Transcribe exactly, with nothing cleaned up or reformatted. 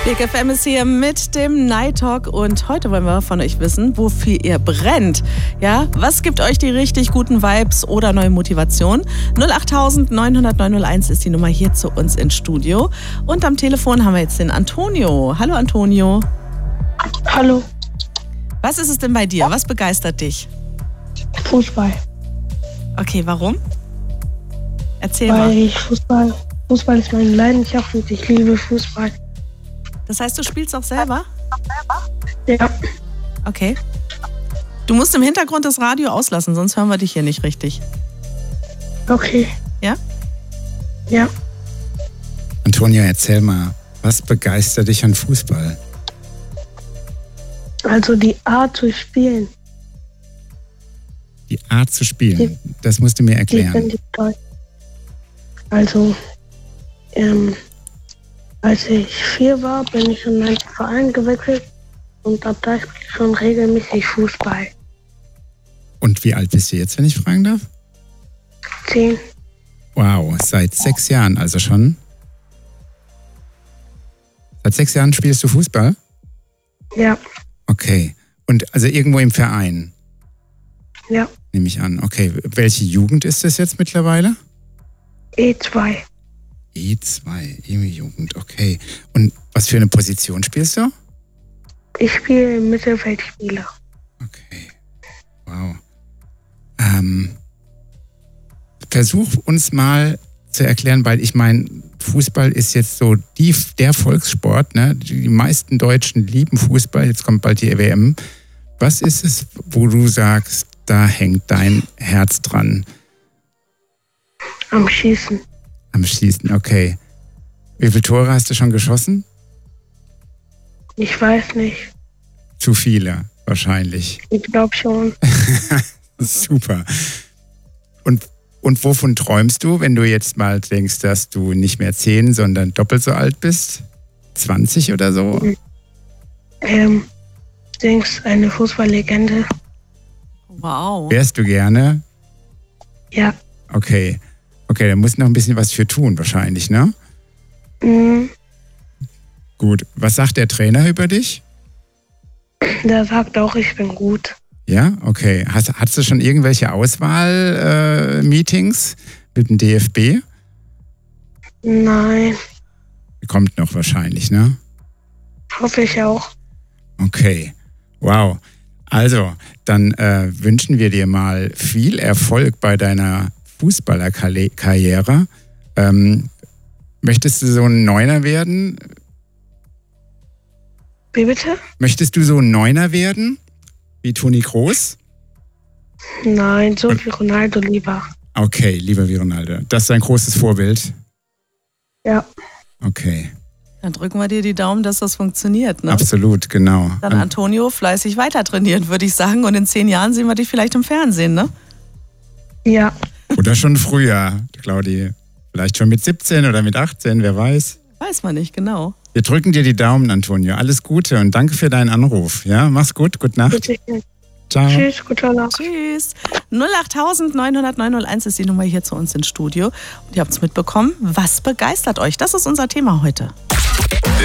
Big F M ist hier mit dem Night Talk und heute wollen wir von euch wissen, wofür ihr brennt. Ja, was gibt euch die richtig guten Vibes oder neue Motivation? null acht neun null null neun null eins ist die Nummer hier zu uns ins Studio. Und am Telefon haben wir jetzt den Antonio. Hallo Antonio. Hallo. Was ist es denn bei dir? Was begeistert dich? Fußball. Okay, warum? Erzähl Weil mal. ich Fußball, Fußball ist meine Leidenschaft und ich liebe Fußball. Das heißt, du spielst auch selber? Ja. Okay. Du musst im Hintergrund das Radio auslassen, sonst hören wir dich hier nicht richtig. Okay. Ja? Ja. Antonia, erzähl mal, was begeistert dich an Fußball? Also die Art zu spielen. Die Art zu spielen, Die- das musst du mir Die erklären. finde ich toll. Also, ähm, als ich vier war, bin ich in einen Verein gewechselt und ab da spiele ich schon regelmäßig Fußball. Und wie alt bist du jetzt, wenn ich fragen darf? Zehn. Wow, seit sechs Jahren also schon? Seit sechs Jahren spielst du Fußball? Ja. Okay. Und also irgendwo im Verein, Ja. nehme ich an. Okay, welche Jugend ist das jetzt mittlerweile? E zwei. E zwei, E-Jugend, okay. Und was für eine Position spielst du? Ich spiele Mittelfeldspieler. Okay, wow. Ähm, versuch uns mal zu erklären, weil ich meine, Fußball ist jetzt so die, der Volkssport, ne? Die meisten Deutschen lieben Fußball, jetzt kommt bald die W M. Was ist es, wo du sagst, da hängt dein Herz dran? Am Schießen. Am Schießen, okay. Wie viele Tore hast du schon geschossen? Ich weiß nicht. Zu viele, wahrscheinlich. Ich glaube schon. Super. Und, und wovon träumst du, wenn du jetzt mal denkst, dass du nicht mehr zehn, sondern doppelt so alt bist? zwanzig oder so? Ähm, Dings, eine Fußballlegende. Wow. Wärst du gerne? Ja. Okay. Okay, da musst du noch ein bisschen was für tun wahrscheinlich, ne? Mhm. Gut. Was sagt der Trainer über dich? Der sagt auch, ich bin gut. Ja, okay. Hast, hast du schon irgendwelche Auswahl-Meetings äh, mit dem D F B? Nein, Kommt noch wahrscheinlich, ne? hoffe ich auch. Okay, wow. Also, dann äh, wünschen wir dir mal viel Erfolg bei deiner Fußballerkarriere. Ähm, möchtest du so ein Neuner werden? Wie bitte? Möchtest du so ein Neuner werden? Wie Toni Kroos? Nein, so wie Ronaldo lieber. Okay, lieber wie Ronaldo. Das ist ein großes Vorbild. Ja. Okay, Dann drücken wir dir die Daumen, dass das funktioniert. Ne? absolut, genau. Dann Antonio fleißig weiter trainieren, würde ich sagen. Und in zehn Jahren sehen wir dich vielleicht im Fernsehen, ne? Ja. Oder schon früher, Claudi. Vielleicht schon mit siebzehn oder mit achtzehn, wer weiß. Weiß man nicht, genau. Wir drücken dir die Daumen, Antonio. Alles Gute und danke für deinen Anruf. Ja, mach's gut, gute Nacht. Bitte. Ciao. Tschüss, gute Nacht. Tschüss. null acht neun null null neun null eins ist die Nummer hier zu uns ins Studio. Und ihr habt es mitbekommen. Was begeistert euch? Das ist unser Thema heute.